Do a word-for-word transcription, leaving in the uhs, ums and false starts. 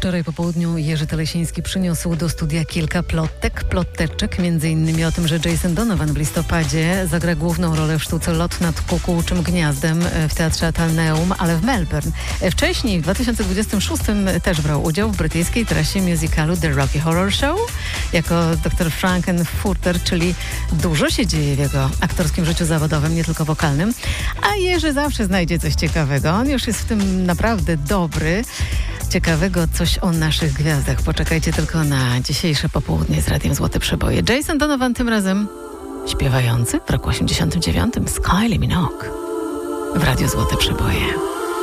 Wczoraj po południu Jerzy Telesiński przyniósł do studia kilka plotek, ploteczek, między innymi o tym, że Jason Donovan w listopadzie zagra główną rolę w sztuce Lot nad kukułczym gniazdem w Teatrze Atheneum, ale w Melbourne. Wcześniej, w dwa tysiące dwudziestym szóstym też brał udział w brytyjskiej trasie musicalu The Rocky Horror Show jako doktor Frankenfurter, czyli dużo się dzieje w jego aktorskim życiu zawodowym, nie tylko wokalnym. A Jerzy zawsze znajdzie coś ciekawego. On już jest w tym naprawdę dobry. Ciekawego coś o naszych gwiazdach. Poczekajcie tylko na dzisiejsze popołudnie z Radiem Złote Przeboje. Jason Donovan tym razem śpiewający w roku osiemdziesiątym dziewiątym z Kylie Minogue w Radiu Złote Przeboje.